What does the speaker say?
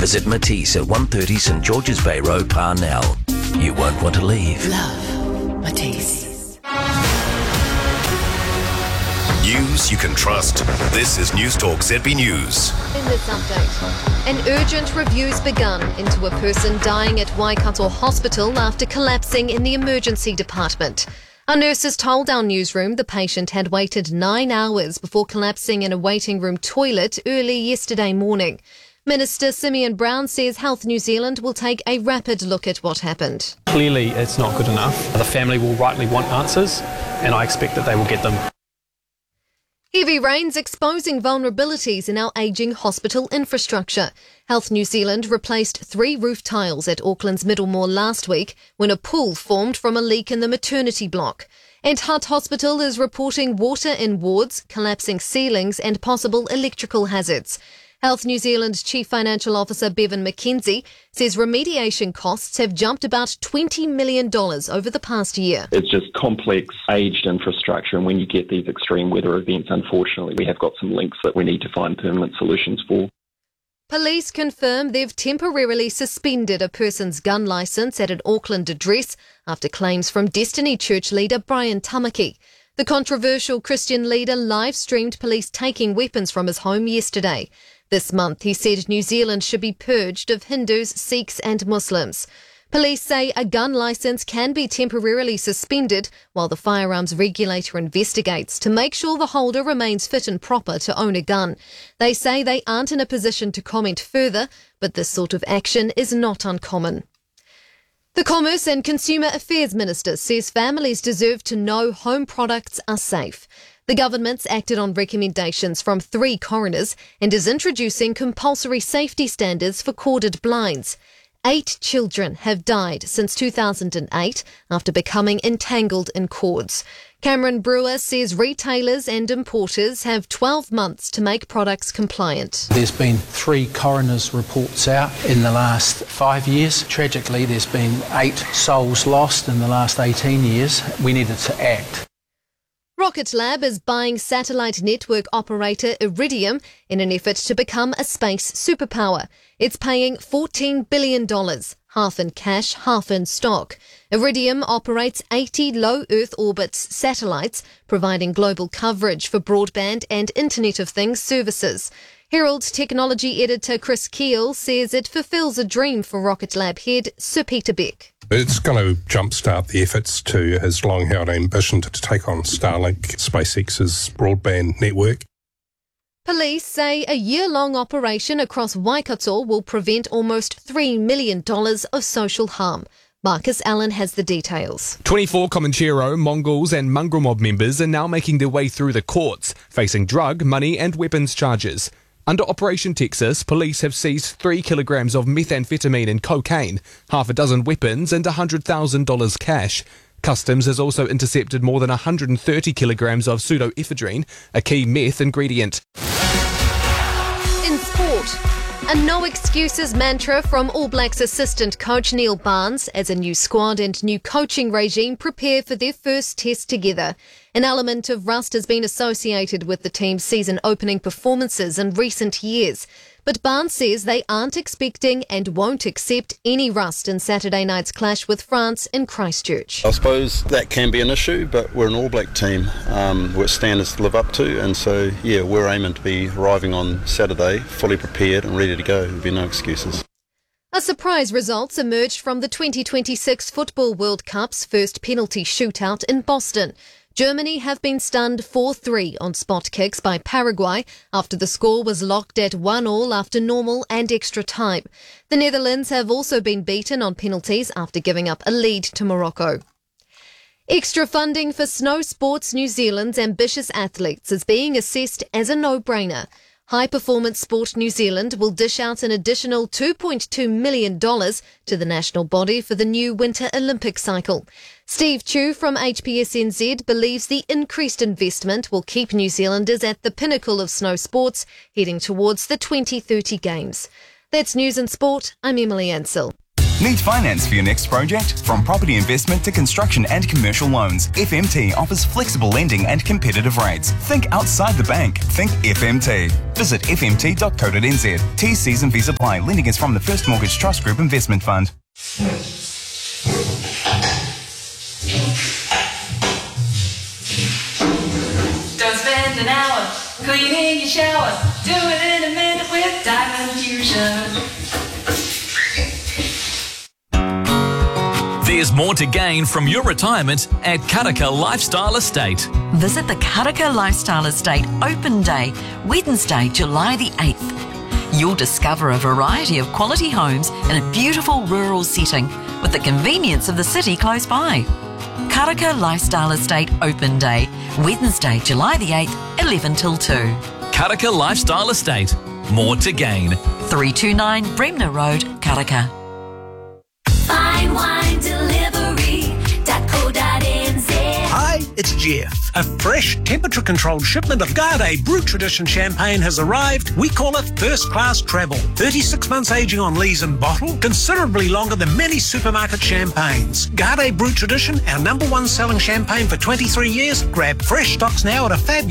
Visit Matisse at 130 St George's Bay Road, Parnell. You won't want to leave. Love Matisse. News you can trust. This is News Talk ZB News. In this update, an urgent review's begun into a person dying at Waikato Hospital after collapsing in the emergency department. Our nurses told our newsroom the patient had waited 9 hours before collapsing in a waiting room toilet early yesterday morning. Minister Simeon Brown says Health New Zealand will take a rapid look at what happened. Clearly, it's not good enough. The family will rightly want answers, and I expect that they will get them. Heavy rains exposing vulnerabilities in our ageing hospital infrastructure. Health New Zealand replaced 3 roof tiles at Auckland's Middlemore last week when a pool formed from a leak in the maternity block. And Hutt Hospital is reporting water in wards, collapsing ceilings and possible electrical hazards. Health New Zealand Chief Financial Officer Bevan McKenzie says remediation costs have jumped about $20 million over the past year. It's just complex, aged infrastructure, and when you get these extreme weather events, unfortunately, we have got some links that we need to find permanent solutions for. Police confirm they've temporarily suspended a person's gun licence at an Auckland address after claims from Destiny Church leader Brian Tamaki. The controversial Christian leader live-streamed police taking weapons from his home yesterday. This month, he said New Zealand should be purged of Hindus, Sikhs and Muslims. Police say a gun licence can be temporarily suspended while the firearms regulator investigates to make sure the holder remains fit and proper to own a gun. They say they aren't in a position to comment further, but this sort of action is not uncommon. The Commerce and Consumer Affairs Minister says families deserve to know home products are safe. The government's acted on recommendations from 3 coroners and is introducing compulsory safety standards for corded blinds. 8 children have died since 2008 after becoming entangled in cords. Cameron Brewer says retailers and importers have 12 months to make products compliant. There's been 3 coroners' reports out in the last 5 years. Tragically, there's been 8 souls lost in the last 18 years. We needed to act. Rocket Lab is buying satellite network operator Iridium in an effort to become a space superpower. It's paying $14 billion, half in cash, half in stock. Iridium operates 80 low Earth orbit satellites, providing global coverage for broadband and Internet of Things services. Herald technology editor Chris Keel says it fulfills a dream for Rocket Lab head Sir Peter Beck. It's going to jumpstart the efforts to his long-held ambition to take on Starlink, SpaceX's broadband network. Police say a year-long operation across Waikato will prevent almost $3 million of social harm. Marcus Allen has the details. 24 Comanchero, Mongols and mongrel mob members are now making their way through the courts, facing drug, money and weapons charges. Under Operation Texas, police have seized 3 kilograms of methamphetamine and cocaine, half a dozen weapons and $100,000 cash. Customs has also intercepted more than 130 kilograms of pseudoephedrine, a key meth ingredient. In sport, a no excuses mantra from All Blacks assistant coach Neil Barnes as a new squad and new coaching regime prepare for their first test together. An element of rust has been associated with the team's season opening performances in recent years. But Barnes says they aren't expecting and won't accept any rust in Saturday night's clash with France in Christchurch. I suppose that can be an issue, but we're an All Black team which standards to live up to, and so we're aiming to be arriving on Saturday fully prepared and ready to go. There'll be no excuses. A surprise results emerged from the 2026 Football World Cup's first penalty shootout in Boston. Germany have been stunned 4-3 on spot kicks by Paraguay after the score was locked at 1-1 after normal and extra time. The Netherlands have also been beaten on penalties after giving up a lead to Morocco. Extra funding for Snow Sports New Zealand's ambitious athletes is being assessed as a no-brainer. High Performance Sport New Zealand will dish out an additional $2.2 million to the national body for the new Winter Olympic cycle. Steve Chu from HPSNZ believes the increased investment will keep New Zealanders at the pinnacle of snow sports heading towards the 2030 Games. That's News and Sport. I'm Emily Ansell. Need finance for your next project? From property investment to construction and commercial loans, FMT offers flexible lending and competitive rates. Think outside the bank. Think FMT. Visit fmt.co.nz. T's and V's apply. Lending is from the First Mortgage Trust Group Investment Fund. Don't spend an hour cleaning your shower. Do it in a minute with Diamond Fusion. There's more to gain from your retirement at Karaka Lifestyle Estate. Visit the Karaka Lifestyle Estate Open Day, Wednesday, July the 8th. You'll discover a variety of quality homes in a beautiful rural setting with the convenience of the city close by. Karaka Lifestyle Estate Open Day, Wednesday, July the 8th, 11 till 2. Karaka Lifestyle Estate. More to gain. 329 Bremner Road, Karaka. Fine wine delivery.co.nz. Hi, it's Jeff. A fresh, temperature-controlled shipment of Garde Brut Tradition champagne has arrived. We call it first-class travel. 36 months aging on lees and bottle, considerably longer than many supermarket champagnes. Garde Brut Tradition, our #1 selling champagne for 23 years. Grab fresh stocks now at a fab